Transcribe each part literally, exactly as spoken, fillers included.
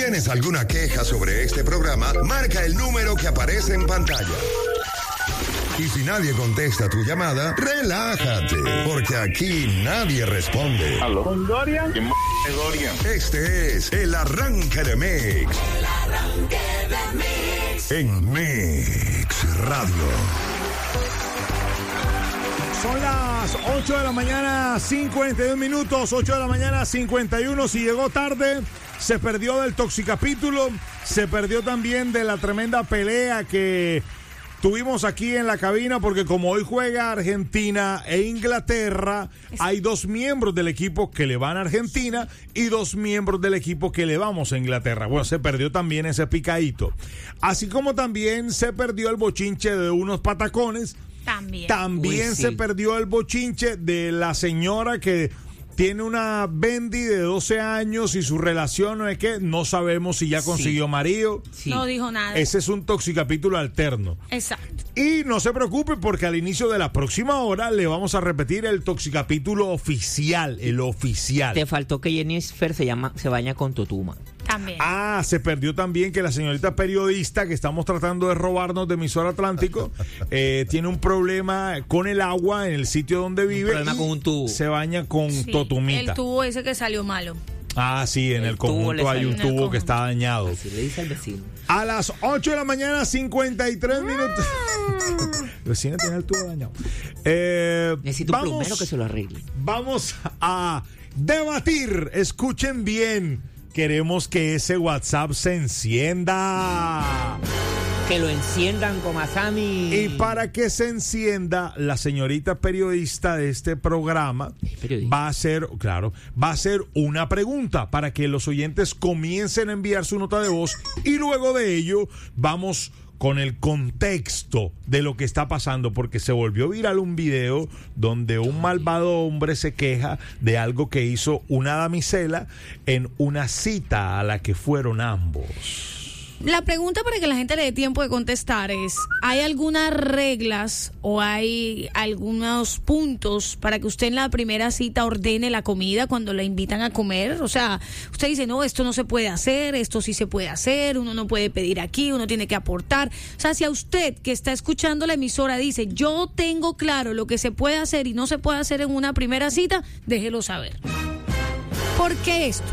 ¿Tienes alguna queja sobre este programa? Marca el número que aparece en pantalla. Y si nadie contesta tu llamada, relájate, porque aquí nadie responde. ¿Aló? ¿Con Dorian? ¿Quién es Dorian? Este es el arranque de Mix. El arranque de Mix. En Mix Radio. Son las ocho de la mañana, cincuenta y dos minutos, ocho de la mañana, cincuenta y uno. Si llegó tarde, se perdió del Toxicapítulo, se perdió también de la tremenda pelea que tuvimos aquí en la cabina, porque como hoy juega Argentina e Inglaterra, hay dos miembros del equipo que le van a Argentina y dos miembros del equipo que le vamos a Inglaterra. Bueno, se perdió también ese picadito. Así como también se perdió el bochinche de unos patacones. También. También Uy, se sí. perdió el bochinche de la señora que tiene una Bendy de doce años y su relación no es que no sabemos si ya consiguió Sí. marido. Sí. No dijo nada. Ese es un toxicapítulo alterno. Exacto. Y no se preocupe, porque al inicio de la próxima hora le vamos a repetir el toxicapítulo oficial, el oficial. Te faltó que Jennifer se llama, se baña con Totuma. También. Ah, se perdió también que la señorita periodista que estamos tratando de robarnos de Emisor Atlántico eh, tiene un problema con el agua en el sitio donde vive. problema y con un tubo. Se baña con Sí, totumita. el tubo ese que salió malo. Ah, sí, en el, El tubo conjunto le hay salió un en el tubo que conjunto. está dañado. Así le dice al vecino. A las ocho de la mañana, cincuenta y tres minutos. El vecino tiene el tubo dañado. Eh, Necesito un vamos, plomero que se lo arregle. Vamos a debatir. Escuchen bien. Queremos que ese WhatsApp se encienda. Que lo enciendan con Masami. Y para que se encienda, la señorita periodista de este programa ¿Es periodista? va a hacer, claro, va a hacer una pregunta para que los oyentes comiencen a enviar su nota de voz, y luego de ello vamos con el contexto de lo que está pasando, porque se volvió viral un video donde un malvado hombre se queja de algo que hizo una damisela en una cita a la que fueron ambos. La pregunta, para que la gente le dé tiempo de contestar, es: ¿hay algunas reglas o hay algunos puntos para que usted en la primera cita ordene la comida cuando la invitan a comer? O sea, usted dice, no, esto no se puede hacer, esto sí se puede hacer, uno no puede pedir aquí, uno tiene que aportar. O sea, si a usted que está escuchando la emisora dice, yo tengo claro lo que se puede hacer y no se puede hacer en una primera cita, déjelo saber. ¿Por qué esto?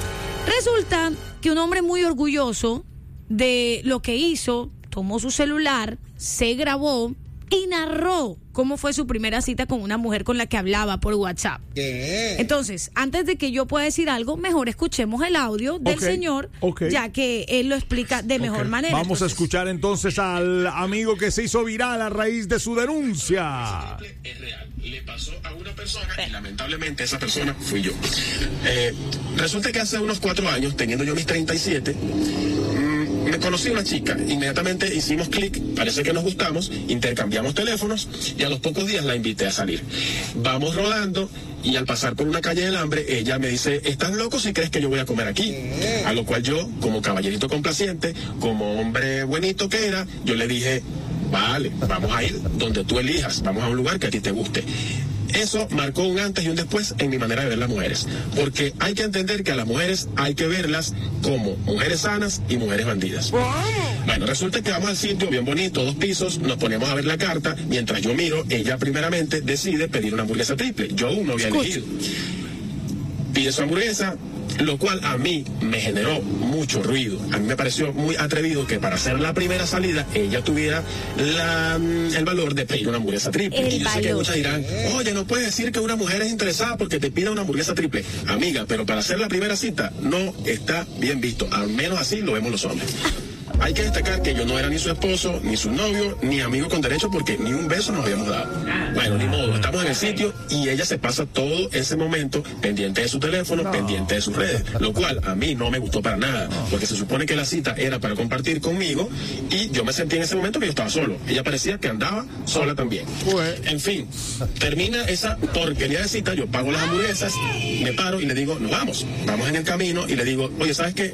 Resulta que un hombre muy orgulloso de lo que hizo, tomó su celular, se grabó y narró cómo fue su primera cita con una mujer con la que hablaba por WhatsApp. ¿Qué? Entonces, antes de que yo pueda decir algo, mejor escuchemos el audio del Ok, señor, ok. ya que él lo explica de mejor Ok. manera. Vamos a Entonces, escuchar entonces al amigo que se hizo viral a raíz de su denuncia. Es real. Le pasó a una persona y lamentablemente esa persona fui yo. Eh, resulta que hace unos cuatro años, teniendo yo mis treinta y siete, mmm, me conocí a una chica. Inmediatamente hicimos clic, parece que nos gustamos, intercambiamos teléfonos y a los pocos días la invité a salir. Vamos rodando y al pasar por una calle del hambre, ella me dice, ¿estás loco si crees que yo voy a comer aquí? A lo cual yo, como caballerito complaciente, como hombre buenito que era, yo le dije, vale, vamos a ir donde tú elijas, vamos a un lugar que a ti te guste. Eso marcó un antes y un después en mi manera de ver las mujeres, porque hay que entender que a las mujeres hay que verlas como mujeres sanas y mujeres bandidas. Bueno, resulta que vamos al sitio bien bonito, dos pisos, nos ponemos a ver la carta, mientras yo miro, ella primeramente decide pedir una hamburguesa triple, yo aún no había elegido. Pide su hamburguesa, lo cual a mí me generó mucho ruido. A mí me pareció muy atrevido que para hacer la primera salida ella tuviera la, el valor de pedir una hamburguesa triple. El y yo sé que valor. muchas dirán, oye, no puedes decir que una mujer es interesada porque te pida una hamburguesa triple. Amiga, pero para hacer la primera cita no está bien visto. Al menos así lo vemos los hombres. Hay que destacar que yo no era ni su esposo, ni su novio, ni amigo con derecho, porque ni un beso nos habíamos dado. Bueno, ni modo, estamos en el sitio y ella se pasa todo ese momento pendiente de su teléfono, pendiente de sus redes, lo cual a mí no me gustó para nada, porque se supone que la cita era para compartir conmigo y yo me sentí en ese momento que yo estaba solo. Ella parecía que andaba sola también. En fin, termina esa porquería de cita, yo pago las hamburguesas, me paro y le digo, nos vamos. Vamos en el camino y le digo, oye, ¿sabes qué?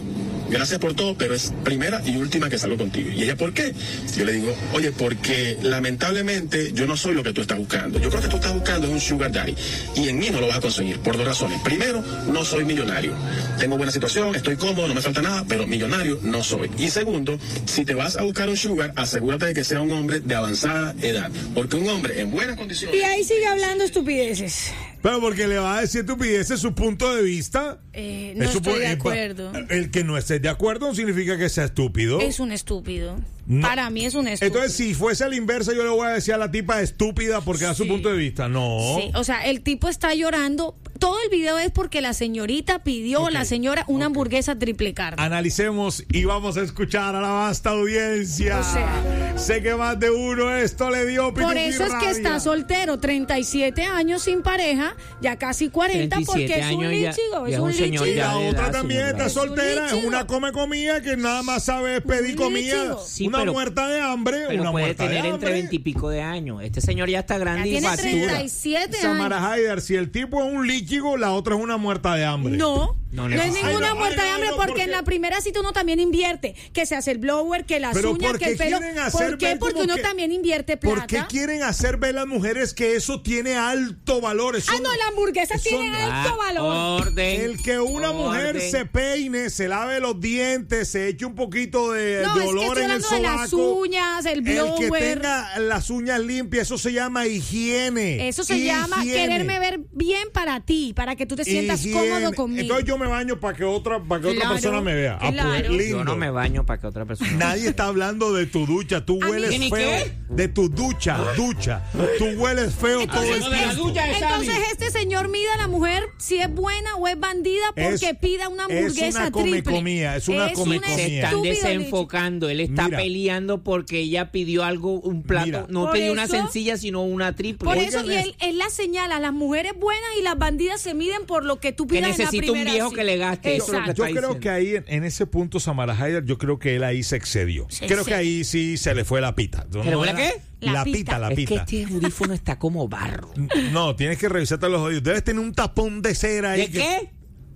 gracias por todo, pero es primera y última que salgo contigo. ¿Y ella por qué? Yo le digo, oye, porque lamentablemente yo no soy lo que tú estás buscando. Yo creo que tú estás buscando un sugar daddy y en mí no lo vas a conseguir por dos razones. Primero, no soy millonario. Tengo buena situación, estoy cómodo, no me falta nada, pero millonario no soy. Y segundo, si te vas a buscar un sugar, asegúrate de que sea un hombre de avanzada edad, porque un hombre en buenas condiciones... Y ahí sigue hablando estupideces. Pero porque le va a decir estupideces su punto de vista. Eh, no Es su estoy pu- de eh, pa- acuerdo. El que no esté de acuerdo no significa que sea estúpido. Es un estúpido. No. Para mí es un estúpido. Entonces, si fuese a la inversa, yo le voy a decir a la tipa estúpida porque da su Sí. punto de vista. No. Sí, o sea, el tipo está llorando. Todo el video es porque la señorita pidió, Ok, la señora, una ok. hamburguesa triple carne. Analicemos y vamos a escuchar a la vasta audiencia. O sea. Sé que más de uno esto le dio Por pituqui eso es que rabia. está soltero, treinta y siete años sin pareja, ya casi cuarenta, porque treinta y siete es un años ya- lichigo, ya es es un un señor Y lichigo. ya la de otra edad, también señor está Bravo. soltera, es lichigo. una come comida que nada más sabe pedir Un comida. lichigo. Sí, una pero- muerta de hambre, Pero una puede muerta tener de entre hambre. veintipico de años. Este señor ya está Ya grande y tiene factura. treinta y siete Samara años. Haider, si el tipo es un líchigo, la otra es una muerta de hambre. No, No no, es necesita. ninguna Ay, no, muerta ay, de no, hambre no, porque porque- en la primera cita uno también invierte, que se hace el blower, que las Pero uñas, ¿por que qué el pelo. quieren hacer ¿Por qué? ver Porque como uno que- también invierte plata. ¿Por qué quieren hacer ver las mujeres que eso tiene alto valor? Eso Ah, no, la hamburguesa eso tiene no- alto valor. Orden. El que una mujer Orden. se peine, se lave los dientes, se eche un poquito de, No, de es que olor estoy en el hablando de las sobaco. uñas, el El que blower. tenga las uñas limpias, eso se llama higiene. Eso se llama Higiene. quererme ver bien para ti, para que tú te sientas Higiene. cómodo conmigo. Entonces yo me baño para que otra, para que otra Claro, persona me vea. Ah, pues, claro. lindo. Yo no me baño para que otra persona. Nadie está hablando de tu ducha, tú A mí- hueles ¿Ni feo. qué? De tu ducha, ducha. Tú hueles feo todo el Hablemos de la tiempo. ducha de Sammy. Entonces este señor mide a la mujer si es buena o es bandida porque Es- pida una es hamburguesa una triple. comecomía, es una un comecomía. Se están estúpido desenfocando. Él está Mira. peleando porque ella pidió algo, un plato. Mira. No Por pidió una eso- sencilla, sino una triple. Por Oigan eso, y él, él la señala, las mujeres buenas y las bandidas se miden por lo que tú Que pidas en la necesita un primera viejo cita. que le gaste. Eso es lo que Exacto. Yo está creo diciendo. que ahí, en, en ese punto, Samara Haider, yo creo que él ahí se excedió. Se creo que excedió. ahí sí se le fue la pita. No ¿Se le fue la era- qué? La, La pita, pita. la Es que pita. este audífono está como barro. No, tienes que revisarte los oídos. Debes tener un tapón de cera ahí. ¿De que- qué?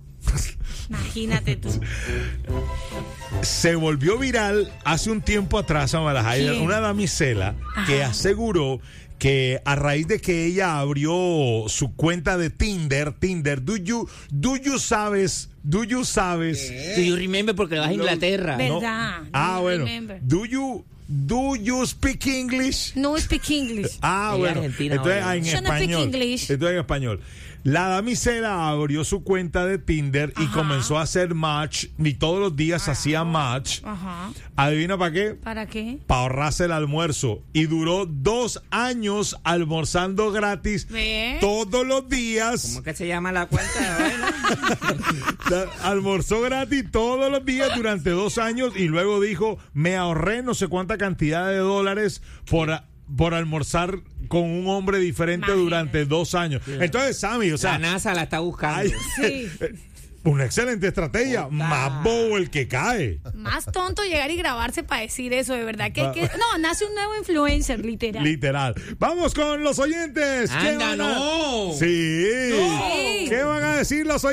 Imagínate tú. Se volvió viral hace un tiempo atrás, Samara Haider, ¿Quién? una damisela Ajá. que aseguró que a raíz de que ella abrió su cuenta de Tinder, Tinder, do you, do you sabes, do you sabes, Do you remember porque vas a Inglaterra. Ver- ¿no? Verdad. Ah, Do you bueno, remember? do you, do you speak English? No speak English. Ah, Ella bueno. argentina, Entonces, ahora. en Yo no speak español. English. Entonces, en español. La damisela abrió su cuenta de Tinder y Ajá. comenzó a hacer match. Y todos los días hacía match. Ajá. ¿Adivina para qué? ¿Para qué? Para ahorrarse el almuerzo. Y duró dos años almorzando gratis ¿Ve? todos los días. ¿Cómo que se llama la cuenta? Bueno. Almorzó gratis todos los días durante dos años y luego dijo, me ahorré no sé cuánta cantidad de dólares por, a- por almorzar con un hombre diferente Imagínate. durante dos años. Entonces, Sammy, o sea, La NASA la está buscando. hay- Sí. una excelente estrategia. Más bobo el que cae. Más tonto llegar y grabarse para decir eso, de verdad. Que, Va- que- no, nace un nuevo influencer, literal. Literal. Vamos con los oyentes. ¿Qué Anda, van a- no. Sí. Sí. ¿Qué van a decir los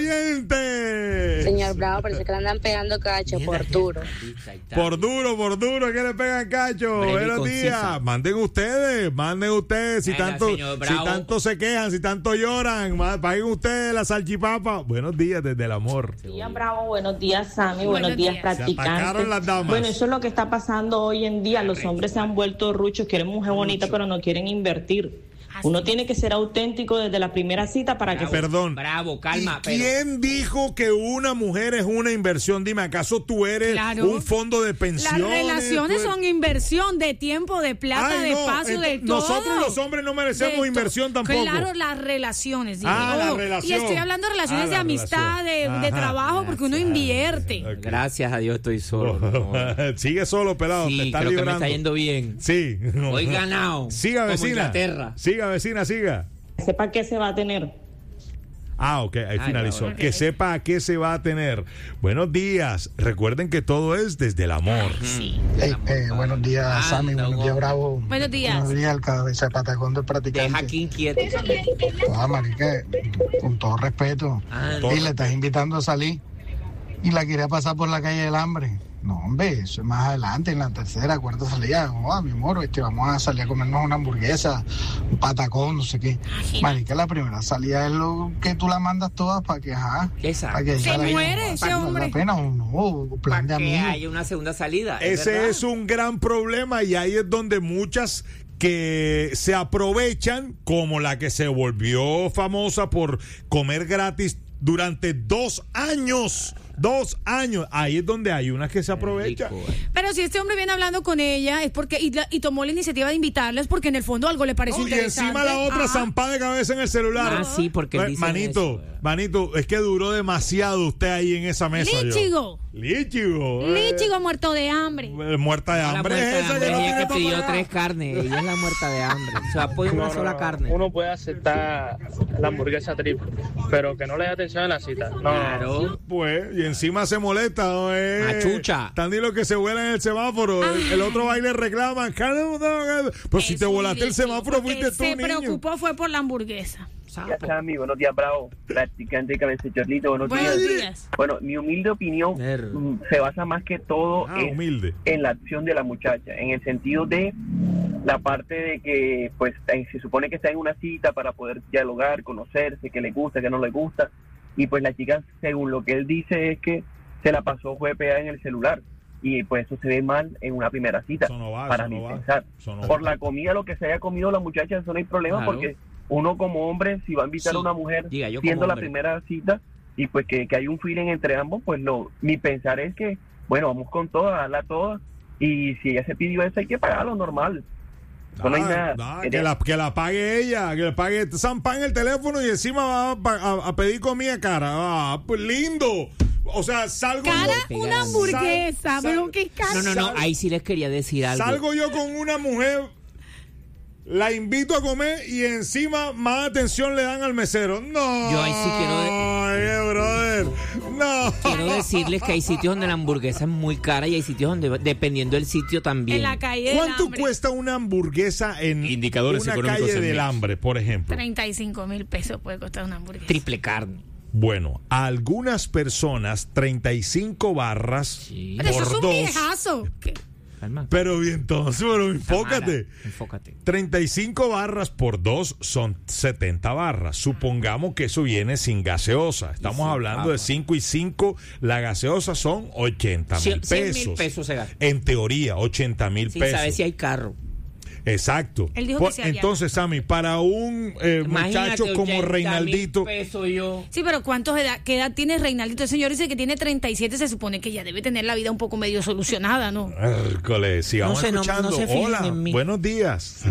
oyentes? Señor Bravo, parece que le andan pegando cacho por duro. Por duro, por duro, que le pegan cacho. Breve y Buenos conciso. días. Manden ustedes, manden ustedes. Si Venga, tanto, señor si Bravo. tanto se quejan, si tanto lloran, ma- paguen ustedes la salchipapa. Buenos días desde el amor. Buenos días, Bravo. Buenos días, Sammy. Buenos Buenos días, días. Se practicantes. atacaron las damas. Bueno, eso es lo que está pasando hoy en día. Los hombres se han vuelto ruchos, quieren mujer bonita, pero no quieren invertir. Así Uno es. tiene que ser auténtico desde la primera cita para que... Perdón. Bravo, calma. ¿Y pero- quién dijo que una mujer es una inversión? Dime, ¿acaso tú eres Claro. un fondo de Las pensiones? relaciones Tú eres- son inversión de tiempo, de plata, Ay, de no, paso, de ento- todo. nosotros los hombres no merecemos De to- inversión tampoco. Claro, las relaciones. dije. Ah, la Ojo, relación. Y estoy hablando de relaciones Ah, de la amistad, de, relación. de Ajá. trabajo, porque uno invierte. Gracias a Dios estoy solo. mi amor. Sigue solo, pelado. te Sí, está creo que me librando. está yendo bien. Sí. Hoy ganado. Siga, como vecina. Inglaterra. Siga, vecina, siga. sepa qué se va a tener. Ah, ok, ahí Ah, finalizó. ya, Que ok. sepa a qué se va a tener. Buenos días. Recuerden que todo es desde el amor. Sí. Hey, eh, buenos días, Anda, Sammy. Buenos días, Hugo. Bravo. Buenos días. Buenos días, el cabeza de patacón del practicante. Deja aquí inquieto. Ah, marica, con todo respeto. Anda. Y le estás invitando a salir. y la quería pasar por la calle del Hambre. No, hombre, eso es más adelante, en la tercera, cuarta salida. Oh, mi amor, este, vamos a salir a comernos una hamburguesa, un patacón, no sé qué. Marica, la primera salida es lo que tú la mandas todas para que, ajá. Exacto. Para que Se muere ese hombre. La pena, un no, plan de Para que amigos. haya una segunda salida. Ese ¿verdad? es un gran problema y ahí es donde muchas que se aprovechan, como la que se volvió famosa por comer gratis durante dos años. Dos años. Ahí es donde hay unas que se aprovechan. Pero si este hombre viene hablando con ella es porque y, la- y tomó la iniciativa de invitarla es porque en el fondo algo le pareció No, y interesante. encima la otra Ajá. zampada de cabeza en el celular. Ah, sí, porque Ma- dicen Manito, eso. manito, es que duró demasiado usted ahí en esa mesa. yo. Líchigo. Líchigo. eh. Líchigo muerto de hambre. Eh, Muerta de La hambre muerta de es esa hambre, que no ella tiene que para pidió pagar. tres carnes, ella es la muerta de hambre. O sea, pone una No, no, sola no. carne. Uno puede aceptar la hamburguesa triple, pero que no le dé atención en la cita. No, Claro. Pues, y encima se molesta, ¿no? Eh, Machucha. Tan dilo que se vuela en el semáforo. El, el otro baile reclama. Pues si Es te un volaste el líchigo, semáforo, porque fuiste tú, se niño. preocupó fue por la hamburguesa. Sapo. Chami, buenos días, Bravo. Practicante de cabeza chorlito, buenos, Buenos días. días. Bueno, mi humilde opinión Ver. mm, se basa más que todo Ah, es humilde. en la acción de la muchacha, en el sentido de la parte de que pues eh, se supone que está en una cita para poder dialogar, conocerse, qué le gusta, qué no le gusta, y pues la chica, según lo que él dice, es que se la pasó fue pegada en el celular, y pues eso se ve mal en una primera cita, Eso no va, para eso mi no va, pensar. eso no Por va. la comida, lo que se haya comido la muchacha, eso no hay problema, Claro. porque uno como hombre, si va a invitar Sí, a una mujer, diga, yo siendo como la hombre. primera cita, y pues que, que hay un feeling entre ambos, pues lo mi pensar es que, bueno, vamos con todas, darla todas, y si ella se pidió eso, hay que pagarlo normal. Eso no hay Ah, nada. ah, que, la, que la pague ella, que le pague Zampa en el teléfono y encima va a, pa- a- a pedir comida cara. Ah, pues lindo. O sea, salgo Cara, yo, una hamburguesa, Sal- pero sal- qué cara. No, no, no, ahí sí les quería decir algo. salgo yo con una mujer, la invito a comer y encima más atención le dan al mesero. No. Yo ahí sí quiero de- Ay, brother. No. Quiero decirles que hay sitios donde la hamburguesa es muy cara y hay sitios donde, dependiendo del sitio también. En la calle del ¿Cuánto hambre. cuesta una hamburguesa en Indicadores una económicos calle en del Mix. hambre, por ejemplo? treinta y cinco mil pesos puede costar una hamburguesa. Triple carne. Bueno, a algunas personas treinta y cinco barras Sí. Pero eso por es un dos. viejazo. ¿Qué? Calma. Pero bien, entonces, pero enfócate. Tamara, enfócate. treinta y cinco barras por dos son setenta barras. Supongamos que eso viene sin gaseosa. Estamos sin hablando papa. de cinco y cinco. La gaseosa son ochenta mil Cien- cien pesos. mil pesos se gasta. En teoría, ochenta mil Sin pesos. saber si hay carro. Exacto. Él dijo Por- que sí había. entonces, Sammy, para un eh, muchacho Imagínate, como ochenta Reinaldito. mil pesos yo. Sí, pero ¿cuántos edad, qué edad tiene Reinaldito? El señor dice que tiene treinta y siete, se supone que ya debe tener la vida un poco medio solucionada, ¿no? Hércules, sigamos No se- no- escuchando. no se fijen Hola, en mí. buenos días.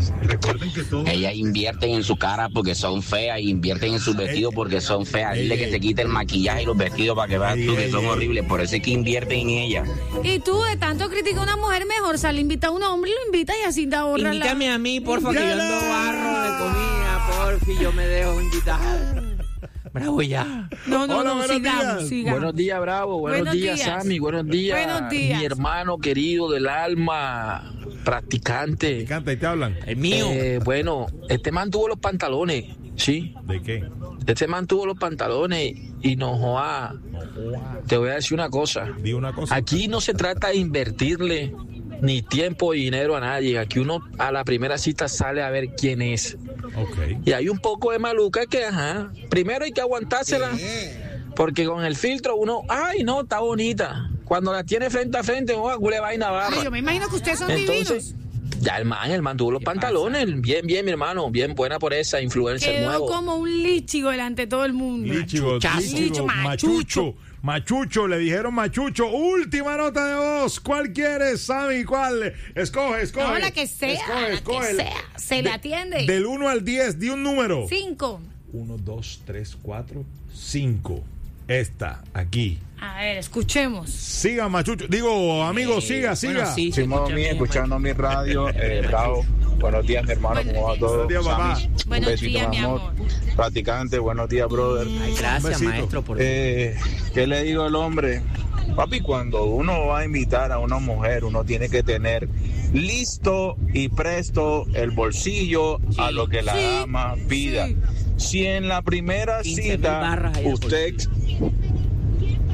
Ellas invierten en su cara porque son feas, y invierten en sus vestidos porque son feas. Dile ey, que ey. se quite el maquillaje y los vestidos para que veas Ey, tú que ey, son ey. horribles. Por eso es que invierten en ellas. Y tú de tanto criticar a una mujer, mejor sale, invita a un hombre y lo invita y así te ahorra la... Invítame a mí, porfa, que yo ando Invítala. barro de comida, porfi, yo me dejo invitar. Bravo ya. No, no, Hola, no, buenos sigamos, días. sigamos. Buenos días, Bravo. Buenos, Buenos días, días. Sammy. Buenos días, Buenos días. mi hermano querido del alma, practicante. Canta y te hablan. El mío. Eh, bueno, este man tuvo los pantalones, ¿sí? ¿De qué? Este man tuvo los pantalones y no joda. Te voy a decir una cosa. Di una cosa. Aquí no se trata de invertirle ni tiempo y dinero a nadie. Aquí uno a la primera cita sale a ver quién es. Ok. Y hay un poco de maluca que, ajá, primero hay que aguantársela, porque con el filtro uno, ay, no, está bonita. Cuando la tiene frente a frente, oh, cule vaina barra. Ay, yo me imagino que ustedes son Entonces, divinos. ya el man, el man tuvo los pantalones. Bien, bien, mi hermano. Bien, buena por esa influencer Quedó nuevo. como un líchigo delante de todo el mundo. Líchigo, Machuchazo. líchigo, machucho. Machucho, le dijeron machucho. Última nota de voz. ¿Cuál quieres, Sammy? ¿Cuál? Escoge, escoge. No, la que sea, Escoge, la escoge. que sea. Se le De- atiende. Del uno al diez, di un número. Cinco. uno, dos, tres, cuatro, cinco. Esta, aquí. A ver, escuchemos. Siga, machucho. Digo, amigo, siga, siga. Bueno, sí, se Simón escucha mi, bien, escuchando mi radio, eh, Bravo. Buenos días, mi hermano, Buenos ¿cómo va días. todo? Buenos días, papá. Sammy, un Buenos besito, días, mi mi amor. amor. Practicante, buenos días, brother. Ay, Un gracias, besito. maestro, por Eh, ¿Qué le digo al hombre? Papi, cuando uno va a invitar a una mujer, uno tiene que tener listo y presto el bolsillo a lo que la Sí, dama pida. sí. Si en la primera quince mil cita barras ahí al usted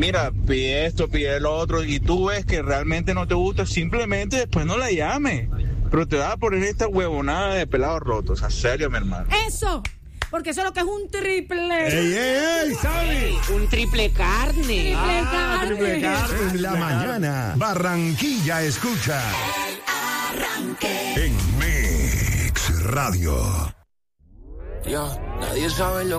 mira, pide esto, pide lo otro, y tú ves que realmente no te gusta, simplemente después no la llames. Pero te vas a poner esta huevonada de pelados rotos, en serio, mi hermano. Eso, porque eso es lo que es un triple. ¡Ey, ey, ey, Sabi! Un triple carne. Triple Ah, carne. triple carne. En la mañana, Barranquilla escucha El arranque. en Mix Radio. Ya, nadie sabe lo